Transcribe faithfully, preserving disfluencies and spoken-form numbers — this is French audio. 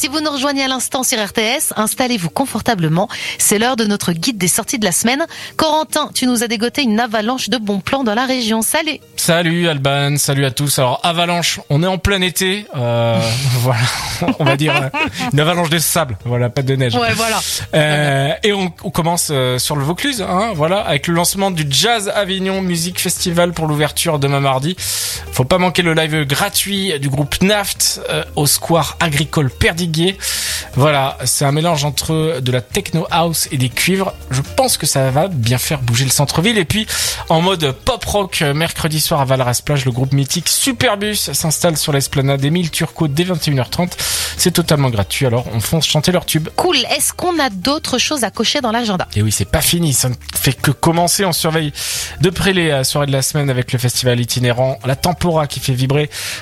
si vous nous rejoignez à l'instant sur R T S, installez-vous confortablement. C'est l'heure de notre guide des sorties de la semaine. Corentin, tu nous as dégoté une avalanche de bons plans dans la région. Salut. Salut Alban, salut à tous. Alors avalanche, on est en plein été, euh, voilà, on va dire euh, une avalanche de sable, voilà, pas de neige. Ouais, voilà. Euh, et on, on commence euh, sur le Vaucluse, hein, voilà, avec le lancement du Jazz Avignon Music Festival pour l'ouverture demain mardi. Faut pas manquer le live gratuit du groupe Naft euh, au Square Agricole Perdiguier. Voilà, c'est un mélange entre de la techno house et des cuivres. Je pense que ça va bien faire bouger le centre-ville. Et puis en mode pop rock, mercredi soir à Valras-Plage, le groupe mythique Superbus s'installe sur l'esplanade Émile Turcot dès vingt et une heures trente. C'est totalement gratuit, alors on fonce chanter leur tube. Cool. Est-ce qu'on a d'autres choses à cocher dans l'agenda? Et oui, c'est pas fini, ça ne fait que commencer. On surveille de près les soirées de la semaine avec le festival itinérant La Tempora qui fait vibrer